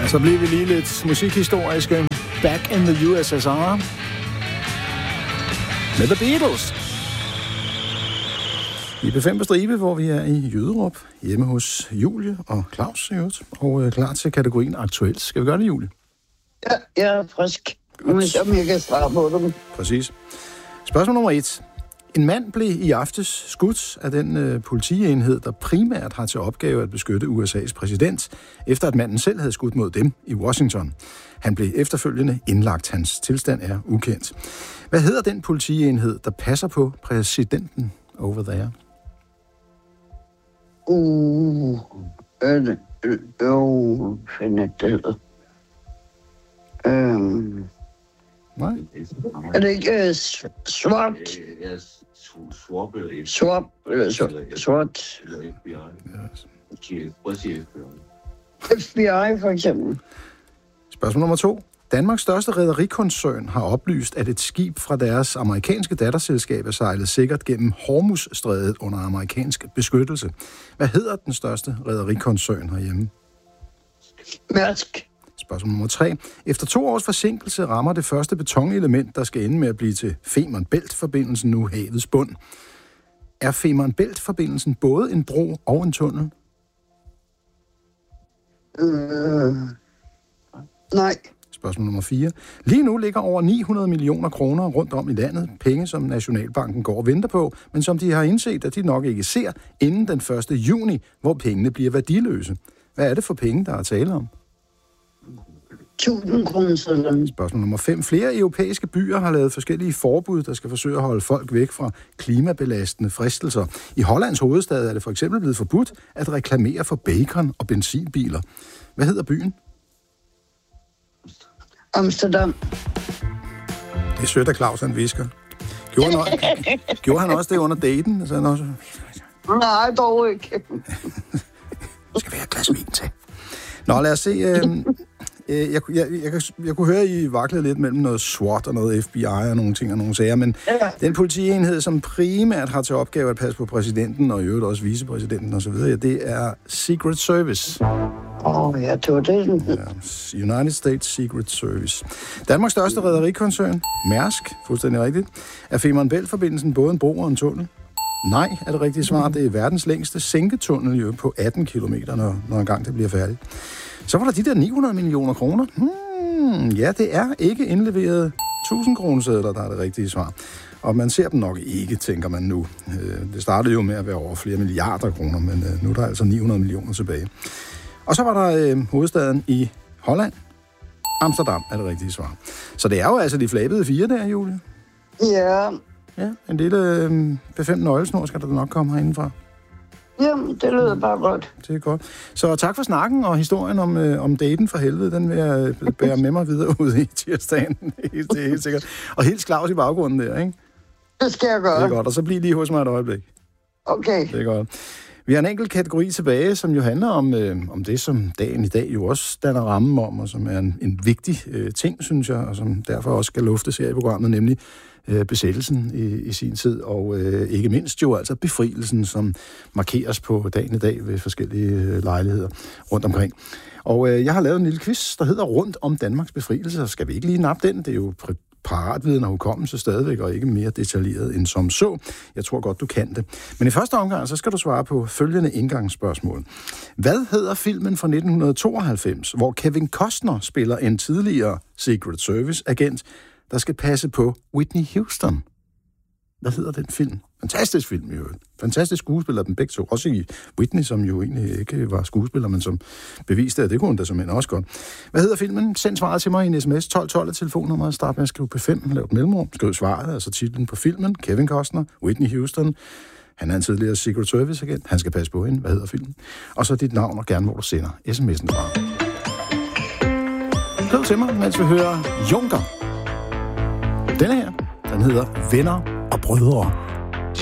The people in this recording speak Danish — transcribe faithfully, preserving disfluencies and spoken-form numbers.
Så bliver vi lige lidt musikhistoriske. Back in the U S S R med The Beatles. I B fem på stribe, hvor vi er i Jyderup, hjemme hos Julie og Claus, og øh, klar til kategorien aktuelt. Skal vi gøre det, Julie? Ja, jeg er frisk. Men som jeg kan svare på dem. Præcis. Spørgsmål nummer et. En mand blev i aftes skudt af den øh, politienhed, der primært har til opgave at beskytte U S A's præsident, efter at manden selv havde skudt mod dem i Washington. Han blev efterfølgende indlagt. Hans tilstand er ukendt. Hvad hedder den politienhed, der passer på præsidenten over there? Uh, øh, øh, øh, finder det. Øhm... Nej. Er det ikke uh, SWAT? Swap eller SWAT? SWAT? F B I for eksempel. Spørgsmål nummer to. Danmarks største rederikoncern har oplyst, at et skib fra deres amerikanske datterselskab er sejlet sikkert gennem Hormuzstrædet under amerikansk beskyttelse. Hvad hedder den største rederikoncern herhjemme? Mærsk. Spørgsmål nummer tre. Efter to års forsinkelse rammer det første betonelement, der skal ende med at blive til Femern Bælt-forbindelsen nu havets bund. Er Femern Bælt-forbindelsen både en bro og en tunnel? Øh, nej. Spørgsmål nummer fire. Lige nu ligger over ni hundrede millioner kroner rundt om i landet. Penge, som Nationalbanken går og venter på, men som de har indset, at de nok ikke ser inden den første juni, hvor pengene bliver værdiløse. Hvad er det for penge, der er tale om? tusind kroner. Spørgsmål nummer fem. Flere europæiske byer har lavet forskellige forbud, der skal forsøge at holde folk væk fra klimabelastende fristelser. I Hollands hovedstad er det for eksempel blevet forbudt at reklamere for bacon og benzinbiler. Hvad hedder byen? Amsterdam. Det er sødt, at Claus han visker. Gjorde han, også, gjorde han også det under daten? Så han også... Nej, dog ikke. Det skal være et glas vin til. Nå, lad os se... Øh, øh, jeg, jeg, jeg, jeg kunne høre, at I vaklede lidt mellem noget SWAT og noget F B I og nogle ting og nogle sager, men ja. Den politienhed, som primært har til opgave at passe på præsidenten, og i øvrigt også vicepræsidenten osv., ja, det er Secret Service. Åh, oh, ja, det var det. Ja, United States Secret Service. Danmarks største rederikoncern, Mærsk, fuldstændig rigtigt. Er Femern Bælt-forbindelsen både en bro og en tunnel? Nej, er det rigtige svar. Det er verdens længste sænketunnel jo, på atten kilometer, når, når engang det bliver færdigt. Så var der de der ni hundrede millioner kroner. Hmm, ja, det er ikke indleveret tusind kronesedler, der er det rigtige svar. Og man ser dem nok ikke, tænker man nu. Det startede jo med at være over flere milliarder kroner, men nu er der altså ni hundrede millioner tilbage. Og så var der øh, hovedstaden i Holland. Amsterdam er det rigtige svar. Så det er jo altså de flabede fire der, Julie. Ja. Ja, en lille øh, B fem nøglesnor skal der nok komme herindefra. Jamen, det lyder bare godt. Det er godt. Så tak for snakken og historien om, øh, om daten for helvede. Den vil jeg bære med mig videre ud i tirsdagen. Det er helt sikkert. Og helt Claus i baggrunden der, ikke? Det skal jeg gøre. Det er godt. Og så bliv lige hos mig et øjeblik. Okay. Det er godt. Vi har en enkelt kategori tilbage, som jo handler om, øh, om det, som dagen i dag jo også danner rammen om, og som er en, en vigtig øh, ting, synes jeg, og som derfor også skal luftes her i programmet, nemlig øh, besættelsen i, i sin tid, og øh, ikke mindst jo altså befrielsen, som markeres på dagen i dag ved forskellige øh, lejligheder rundt omkring. Og øh, jeg har lavet en lille quiz, der hedder Rundt om Danmarks befrielse, og skal vi ikke lige nappe den? Det er jo paratviden og hukommelse stadigvæk, og ikke mere detaljeret end som så. Jeg tror godt, du kan det. Men i første omgang, så skal du svare på følgende indgangsspørgsmål. Hvad hedder filmen fra nitten tooghalvfems, hvor Kevin Costner spiller en tidligere Secret Service-agent, der skal passe på Whitney Houston? Hvad hedder den film? Fantastisk film, jo. Fantastisk skuespiller, den begge to. Også i Whitney, som jo egentlig ikke var skuespiller, men som beviste, at det kunne hun da simpelthen også godt. Hvad hedder filmen? Send svaret til mig i en sms. tolv tolv er telefonnummeret. Start med at skrive P fem. Lav et mellemrum. Skriv svaret, altså titlen på filmen. Kevin Costner, Whitney Houston. Han er en tidligere Secret Service-agent. Han skal passe på hende. Hvad hedder filmen? Og så dit navn og gerne, hvor du sender sms'en fra. Skriv til mig, mens vi hører Junker. Denne her, den hedder Venner og Brødre.